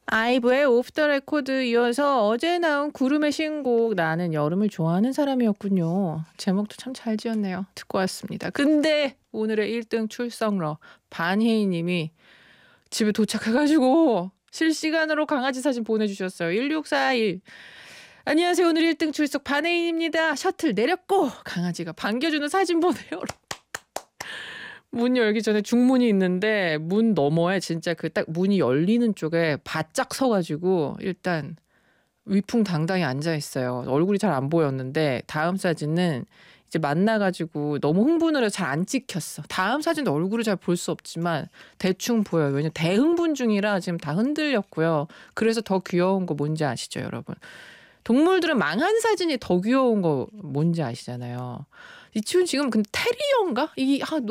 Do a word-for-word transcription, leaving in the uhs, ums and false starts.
아이브의 오프 더 레코드 이어서 어제 나온 구름의 신곡 나는 여름을 좋아하는 사람이었군요. 제목도 참 잘 지었네요. 듣고 왔습니다. 근데 오늘의 일 등 출석러 반혜인 님이 집에 도착해 가지고 실시간으로 강아지 사진 보내주셨어요. 일육사일 안녕하세요. 오늘 일 등 출석 반혜인입니다. 셔틀 내렸고 강아지가 반겨주는 사진 보내요. 문 열기 전에 중문이 있는데 문 너머에 진짜 그 딱 문이 열리는 쪽에 바짝 서 가지고 일단 위풍당당히 앉아 있어요. 얼굴이 잘 안 보였는데 다음 사진은 이제 만나 가지고 너무 흥분을 해서 잘 안 찍혔어. 다음 사진도 얼굴을 잘 볼 수 없지만 대충 보여요. 왜냐면 대흥분 중이라 지금 다 흔들렸고요. 그래서 더 귀여운 거 뭔지 아시죠, 여러분? 동물들은 망한 사진이 더 귀여운 거 뭔지 아시잖아요. 이 친구 지금 근데 테리어인가? 이 아